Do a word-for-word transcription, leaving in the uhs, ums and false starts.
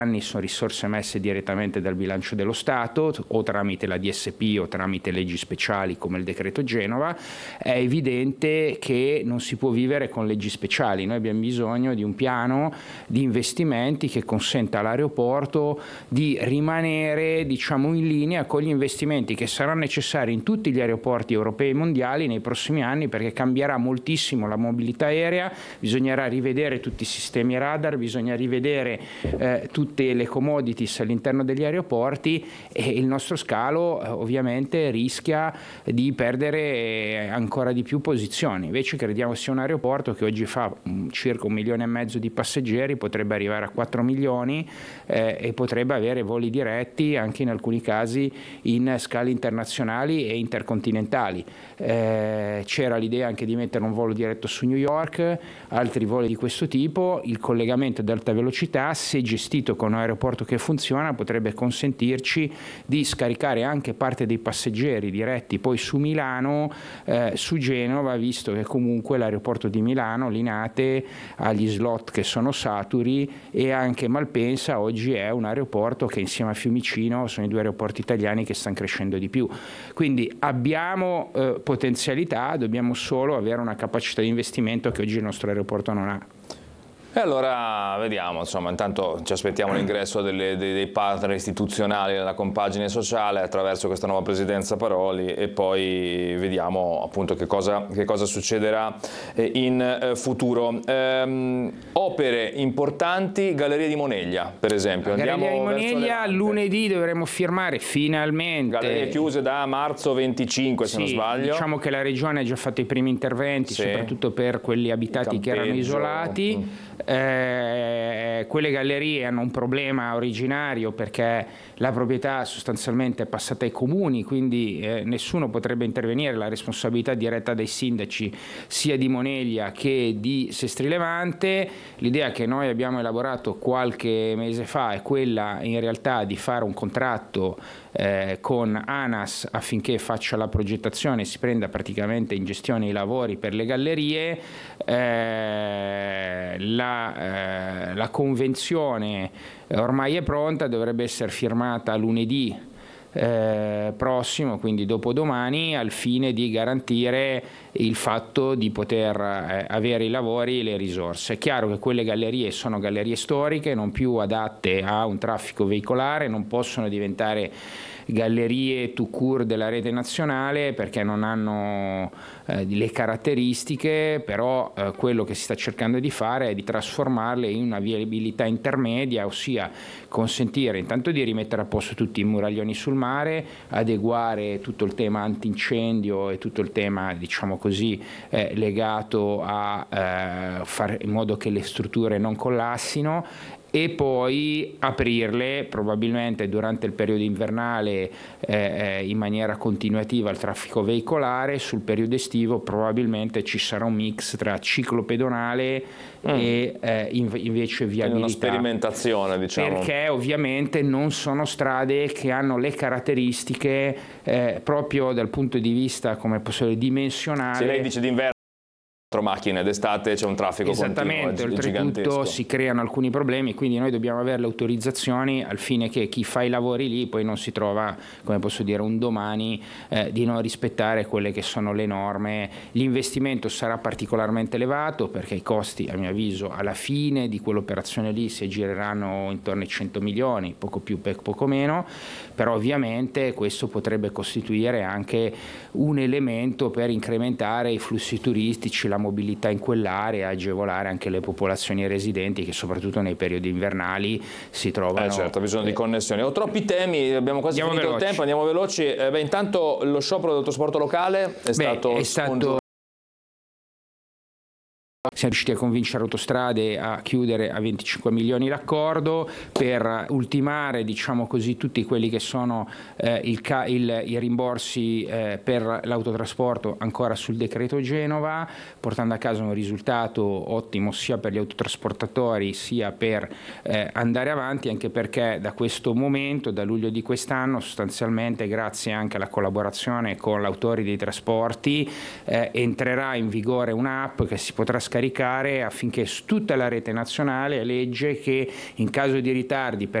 anni sono risorse messe direttamente dal bilancio dello Stato o tramite la D S P o tramite leggi speciali come il decreto Genova. È evidente che non si può vivere con leggi speciali, noi abbiamo bisogno di un piano di investimenti che consenta all'aeroporto di rimanere, diciamo, in linea con gli investimenti che saranno necessari in tutti gli aeroporti europei e mondiali nei prossimi anni, perché cambierà moltissimo la mobilità aerea, bisognerà rivedere tutti i sistemi radar, bisogna rivedere eh, tutti tutte le commodities all'interno degli aeroporti, e il nostro scalo eh, ovviamente rischia di perdere ancora di più posizioni. Invece crediamo sia un aeroporto che oggi fa um, circa un milione e mezzo di passeggeri, potrebbe arrivare a quattro milioni eh, e potrebbe avere voli diretti anche in alcuni casi in scale internazionali e intercontinentali. Eh, c'era l'idea anche di mettere un volo diretto su New York, altri voli di questo tipo. Il collegamento ad alta velocità, se gestito con un aeroporto che funziona, potrebbe consentirci di scaricare anche parte dei passeggeri diretti poi su Milano, eh, su Genova, visto che comunque l'aeroporto di Milano, Linate, ha gli slot che sono saturi, e anche Malpensa oggi è un aeroporto che insieme a Fiumicino sono i due aeroporti italiani che stanno crescendo di più. Quindi abbiamo eh, potenzialità, dobbiamo solo avere una capacità di investimento che oggi il nostro aeroporto non ha. E allora vediamo, insomma, intanto ci aspettiamo l'ingresso delle, dei, dei partner istituzionali nella compagine sociale attraverso questa nuova presidenza Paroli, e poi vediamo appunto che cosa, che cosa succederà in eh, futuro. Ehm, opere importanti, Galleria di Moneglia per esempio. Galleria Andiamo di Moneglia, lunedì dovremo firmare finalmente. Gallerie chiuse da marzo venticinque, se sì, non sbaglio. Diciamo che la Regione ha già fatto i primi interventi, sì, soprattutto per quelli abitati che erano isolati. Mm. Eh, quelle gallerie hanno un problema originario perché la proprietà sostanzialmente è passata ai comuni, quindi eh, nessuno potrebbe intervenire, la responsabilità diretta dei sindaci sia di Moneglia che di Sestri Levante. L'idea che noi abbiamo elaborato qualche mese fa è quella in realtà di fare un contratto eh, con ANAS affinché faccia la progettazione e si prenda praticamente in gestione i lavori per le gallerie. Eh, la Eh, la convenzione ormai è pronta, dovrebbe essere firmata lunedì eh, prossimo, quindi dopodomani, al fine di garantire il fatto di poter eh, avere i lavori e le risorse. È chiaro che quelle gallerie sono gallerie storiche, non più adatte a un traffico veicolare, non possono diventare gallerie tout court della rete nazionale perché non hanno eh, le caratteristiche, però eh, quello che si sta cercando di fare è di trasformarle in una viabilità intermedia, ossia consentire intanto di rimettere a posto tutti i muraglioni sul mare, adeguare tutto il tema antincendio e tutto il tema, diciamo così, eh, legato a eh, fare in modo che le strutture non collassino, e poi aprirle probabilmente durante il periodo invernale eh, in maniera continuativa al traffico veicolare. Sul periodo estivo probabilmente ci sarà un mix tra ciclo pedonale mm. e eh, invece viabilità. Una sperimentazione, diciamo. Perché ovviamente non sono strade che hanno le caratteristiche eh, proprio dal punto di vista, come posso dire, dimensionale. Se lei dice d'inverno, macchine, d'estate c'è un traffico esattamente, continuo, oltretutto si creano alcuni problemi, quindi noi dobbiamo avere le autorizzazioni al fine che chi fa i lavori lì poi non si trova, come posso dire, un domani eh, di non rispettare quelle che sono le norme. L'investimento sarà particolarmente elevato perché i costi, a mio avviso, alla fine di quell'operazione lì si aggireranno intorno ai cento milioni, poco più, poco meno, però ovviamente questo potrebbe costituire anche un elemento per incrementare i flussi turistici, la mobilità in quell'area, agevolare anche le popolazioni residenti che soprattutto nei periodi invernali si trovano. Eh certo, ha bisogno eh, di connessioni. Ho troppi temi, abbiamo quasi andiamo finito veloci. il tempo, andiamo veloci. Eh, beh, intanto lo sciopero del trasporto locale è beh, stato... È stato Siamo riusciti a convincere Autostrade a chiudere a venticinque milioni l'accordo per ultimare, diciamo così, tutti quelli che sono eh, il, il, i rimborsi eh, per l'autotrasporto ancora sul decreto Genova, portando a casa un risultato ottimo sia per gli autotrasportatori sia per eh, andare avanti, anche perché da questo momento, da luglio di quest'anno, sostanzialmente grazie anche alla collaborazione con l'Autorità dei Trasporti, eh, entrerà in vigore un'app che si potrà scaricare applicare affinché su tutta la rete nazionale legge che in caso di ritardi per